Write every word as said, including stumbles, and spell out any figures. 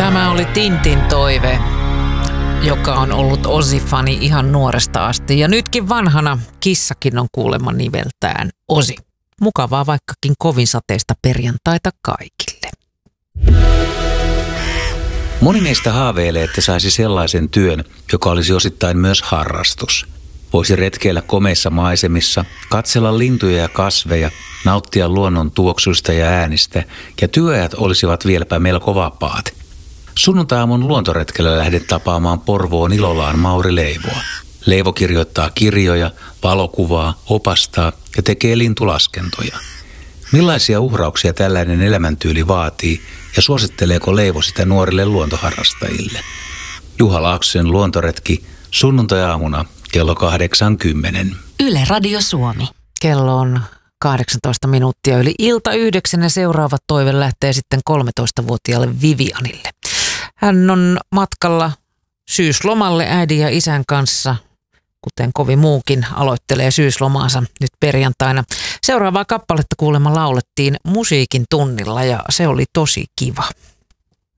Tämä oli Tintin toive, joka on ollut Ozzy-fani ihan nuoresta asti. Ja nytkin vanhana kissakin on kuulemma nimeltään Ozzy. Mukavaa vaikkakin kovin sateista perjantaita kaikille. Moni meistä haaveilee, että saisi sellaisen työn, joka olisi osittain myös harrastus. Voisi retkeillä komeissa maisemissa, katsella lintuja ja kasveja, nauttia luonnon tuoksuista ja äänistä, ja työajat olisivat vieläpä melko vapaat. Sunnuntai-aamun luontoretkellä lähden tapaamaan Porvoon Ilolaan Mauri Leivoa. Leivo kirjoittaa kirjoja, valokuvaa, opastaa ja tekee lintulaskentoja. Millaisia uhrauksia tällainen elämäntyyli vaatii ja suositteleeko Leivo sitä nuorille luontoharrastajille? Juha Laaksosen luontoretki sunnuntai-aamuna kello kahdeksankymmentä. Yle Radio Suomi. Kello on kahdeksantoista minuuttia yli ilta yhdeksän ja seuraava toive lähtee sitten kolmetoistavuotiaalle Vivianille. Hän on matkalla syyslomalle äidin ja isän kanssa, kuten kovin muukin aloittelee syyslomaansa nyt perjantaina. Seuraavaa kappaletta kuulemma laulettiin musiikin tunnilla ja se oli tosi kiva.